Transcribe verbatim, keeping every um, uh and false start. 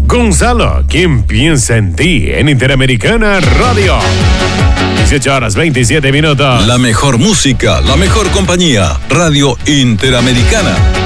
Gonzalo, ¿quién piensa en ti? En Interamericana Radio. dieciocho horas veintisiete minutos. La mejor música, la mejor compañía. Radio Interamericana.